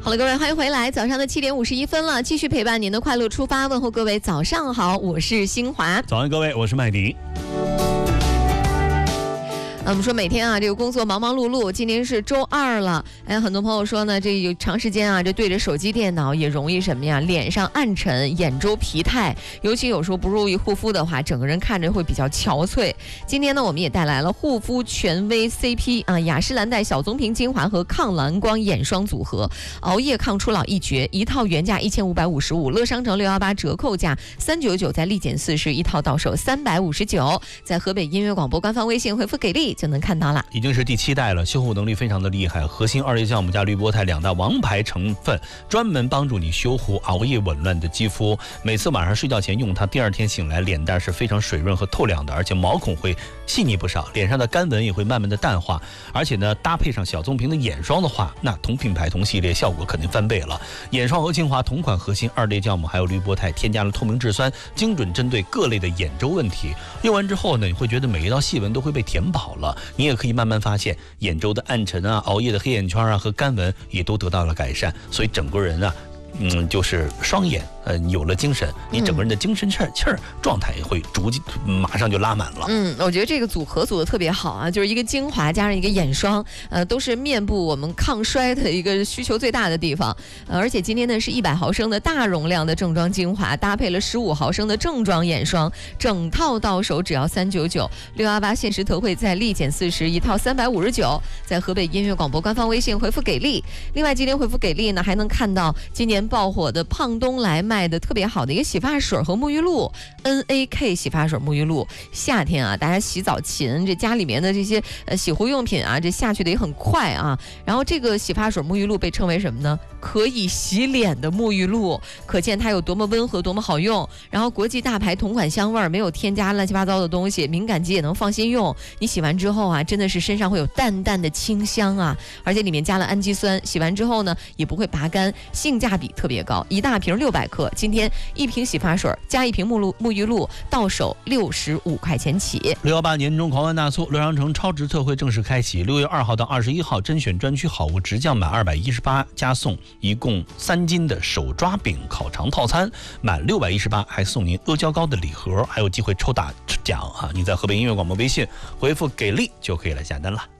好了，各位，欢迎回来。早上的7点51分了，继续陪伴您的快乐出发，问候各位早上好，我是新华。 早安，各位，我是麦迪。 我们说每天啊，这个工作忙忙碌碌，今天是周二了。很多朋友说呢，这有长时间啊，这对着手机电脑也容易什么呀？脸上暗沉，眼周疲态，尤其有时候不注意护肤的话，整个人看着会比较憔悴。今天呢，我们也带来了护肤权威 CP 啊，雅诗兰黛小棕瓶精华和抗蓝光眼霜组合，熬夜抗初老一绝，一套原价1555，乐商城618折扣价399，在立减40，一套到手359，在河北音乐广播官方微信回复给力就能看到了。 已经是第7代了，修护能力非常的厉害，核心2叶酵母加滤波肽2大王牌成分，专门帮助你修护熬夜紊乱的肌肤。每次晚上睡觉前用它，第二天醒来脸蛋是非常水润和透亮的，而且毛孔会细腻不少，脸上的干纹也会慢慢的淡化。而且呢，搭配上小棕瓶的眼霜的话，那同品牌同系列效果肯定翻倍了。眼霜和精华同款，核心2叶酵母还有滤波肽，添加了透明质酸，精准针对各类的眼周问题。用完之后呢，你会觉得每一道细纹都会被填饱了。你也可以慢慢发现眼周的暗沉啊、熬夜的黑眼圈啊和干纹也都得到了改善，所以整个人啊，就是双眼有了精神，你整个人的精神气儿状态也会马上就拉满了。 我觉得这个组合组的特别好啊，就是一个精华加上一个眼霜，都是面部我们抗衰的一个需求最大的地方。而且今天呢是100毫升的大容量的正装精华，搭配了15毫升的正装眼霜，整套到手只要399，618限时特惠在立减40，一套359，在河北音乐广播官方微信回复给力。另外今天回复给力呢，还能看到今年爆火的胖东来卖的特别好的一个洗发水和沐浴露 ，NAK 洗发水沐浴露。夏天啊，大家洗澡勤，这家里面的这些洗护用品啊，这下去的也很快啊。然后这个洗发水沐浴露被称为什么呢？可以洗脸的沐浴露，可见它有多么温和，多么好用。然后国际大牌同款香味，没有添加乱七八糟的东西，敏感肌也能放心用。你洗完之后啊，真的是身上会有淡淡的清香啊，而且里面加了氨基酸，洗完之后呢也不会拔干，性价比特别高。一大瓶600克，今天1瓶洗发水加1瓶沐浴露，到手65块钱起。 618年中狂欢大促，乐商城超值特惠正式开启，6月2号到21号甄选专区好物直降满218加送一共3斤的手抓饼烤肠套餐，满618还送您阿胶糕的礼盒，还有机会抽大奖啊！你在河北音乐广播微信回复给力就可以来下单了。